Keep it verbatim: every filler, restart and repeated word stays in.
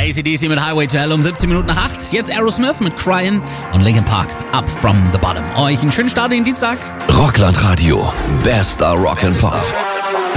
A C D C mit Highway to Hell um siebzehn Minuten nach acht. Jetzt Aerosmith mit Crying und Linkin Park Up From The Bottom. Euch einen schönen Start in den Dienstag. Rockland Radio. Bester Rock and Pop.